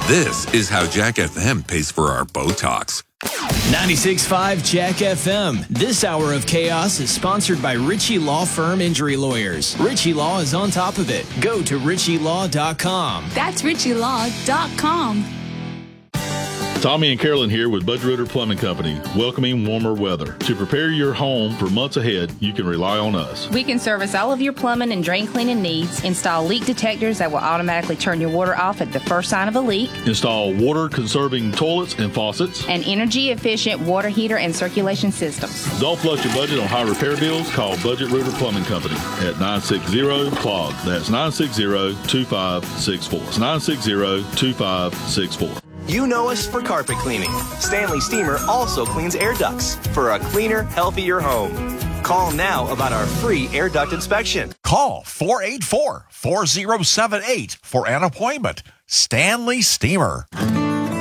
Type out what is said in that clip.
This is how Jack FM pays for our Botox. 96.5 Jack FM. This hour of chaos is sponsored by Ritchie Law Firm Injury Lawyers. Ritchie Law is on top of it. Go to RitchieLaw.com. That's RitchieLaw.com. Tommy and Carolyn here with Budget Rooter Plumbing Company, welcoming warmer weather. To prepare your home for months ahead, you can rely on us. We can service all of your plumbing and drain cleaning needs, install leak detectors that will automatically turn your water off at the first sign of a leak, Install water-conserving toilets and faucets. and energy-efficient water heater and circulation systems. Don't flush your budget on high repair bills. Call Budget Rooter Plumbing Company at 960-PLOG. That's 960-2564. It's 960-2564. You know us for carpet cleaning. Stanley Steamer also cleans air ducts for a cleaner, healthier home. Call now about our free air duct inspection. Call 484-4078 for an appointment. Stanley Steamer.